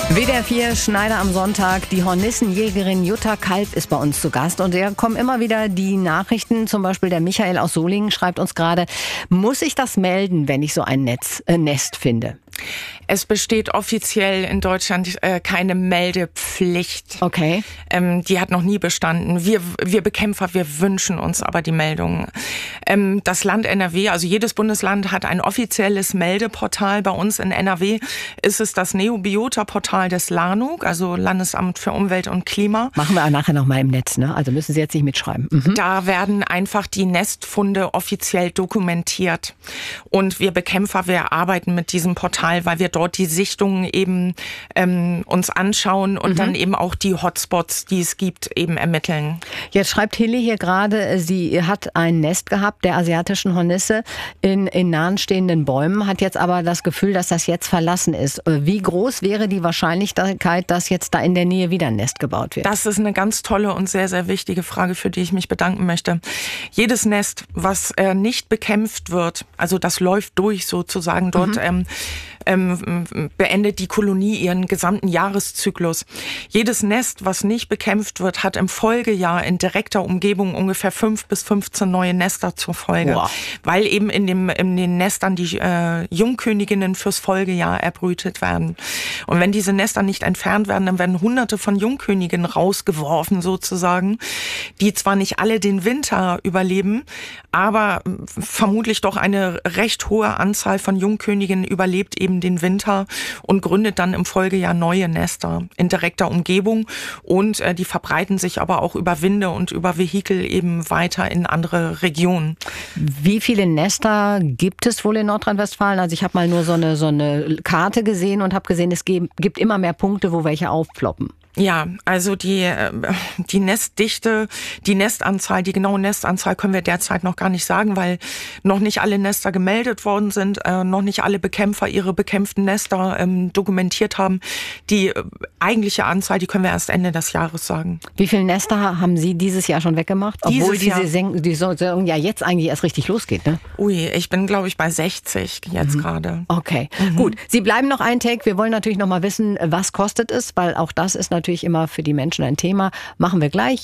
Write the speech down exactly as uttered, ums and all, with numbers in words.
W D R vier Schneider am Sonntag. Die Hornissenjägerin Jutta Kalb ist bei uns zu Gast. Und da kommen immer wieder die Nachrichten. Zum Beispiel der Michael aus Solingen schreibt uns gerade: Muss ich das melden, wenn ich so ein Netz, äh, Nest finde? Es besteht offiziell in Deutschland äh, keine Meldepflicht. Okay. Ähm, die hat noch nie bestanden. Wir, wir Bekämpfer, wir wünschen uns aber die Meldungen. Ähm, das Land N R W, also jedes Bundesland hat ein offizielles Meldeportal. Bei uns in N R W ist es das Neobiota-Portal des LANUG, also Landesamt für Umwelt und Klima. Machen wir nachher noch mal im Netz, ne? Also müssen Sie jetzt nicht mitschreiben. Mhm. Da werden einfach die Nestfunde offiziell dokumentiert. Und wir Bekämpfer, wir arbeiten mit diesem Portal, weil wir dort die Sichtungen eben ähm, uns anschauen und mhm. dann eben auch die Hotspots, die es gibt, eben ermitteln. Jetzt schreibt Hilly hier gerade, sie hat ein Nest gehabt, der asiatischen Hornisse, in, in nahen stehenden Bäumen, hat jetzt aber das Gefühl, dass das jetzt verlassen ist. Wie groß wäre die Wahrscheinlichkeit, dass jetzt da in der Nähe wieder ein Nest gebaut wird? Das ist eine ganz tolle und sehr, sehr wichtige Frage, für die ich mich bedanken möchte. Jedes Nest, was äh, nicht bekämpft wird, also das läuft durch sozusagen dort, mhm. ähm, ähm, beendet die Kolonie ihren gesamten Jahreszyklus. Jedes Nest, was nicht bekämpft wird, hat im Folgejahr in direkter Umgebung ungefähr fünf bis fünfzehn neue Nester zur Folge. Wow. Weil eben in, dem, in den Nestern die äh, Jungköniginnen fürs Folgejahr erbrütet werden. Und wenn diese Nester nicht entfernt werden, dann werden hunderte von Jungköniginnen rausgeworfen sozusagen, die zwar nicht alle den Winter überleben, aber vermutlich doch eine recht hohe Anzahl von Jungköniginnen überlebt eben den Winter und gründet dann im Folgejahr neue Nester in direkter Umgebung, und äh, die verbreiten sich aber auch über Winde und über Vehikel eben weiter in andere Regionen. Wie viele Nester gibt es wohl in Nordrhein-Westfalen? Also ich habe mal nur so eine, so eine Karte gesehen und habe gesehen, es gibt immer mehr Punkte, wo welche aufploppen. Ja, also die, die Nestdichte, die Nestanzahl, die genaue Nestanzahl können wir derzeit noch gar nicht sagen, weil noch nicht alle Nester gemeldet worden sind, äh, noch nicht alle Bekämpfer ihre bekämpften Nester ähm, dokumentiert haben. Die äh, eigentliche Anzahl, die können wir erst Ende des Jahres sagen. Wie viele Nester haben Sie dieses Jahr schon weggemacht? Obwohl dieses diese Sen- die Saison ja jetzt eigentlich erst richtig losgeht, ne? Ui, ich bin, glaube ich, bei sechzig jetzt mhm. gerade. Okay, mhm. gut. Sie bleiben noch ein Take. Wir wollen natürlich noch mal wissen, was kostet es, weil auch das ist natürlich immer für die Menschen ein Thema. Machen wir gleich.